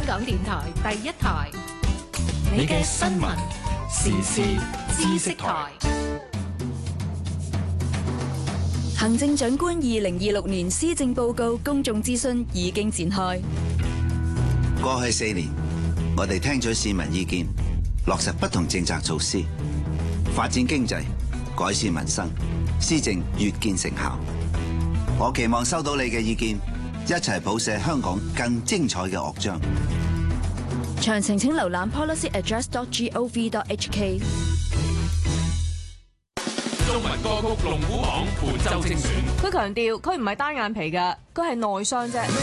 港電台第一台，你嘅新聞時事知識台。 行政長官2026年施政報告公眾諮詢已經展開。 過去4年，我哋聽取市民意見，落實不同政策措施，發展經濟，改善民生，施政越見成效。我期望收到你嘅意見，一齊譜寫香港更精彩嘅樂章。 詳情請瀏覽 policyaddress.gov.hk。 中文歌曲龍虎榜本周精選。 佢強調佢唔係單眼皮㗎，佢係內傷啫。